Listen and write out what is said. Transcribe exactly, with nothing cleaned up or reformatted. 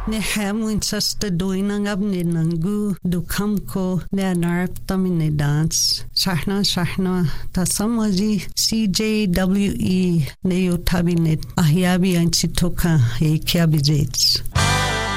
Ne hamuintas te doinangab ne nangu do kamko ne anarp tamine dance. Sahna sahna ta samaji C J W E ne yo tabinet ahyabi anchitoka e kiabijets.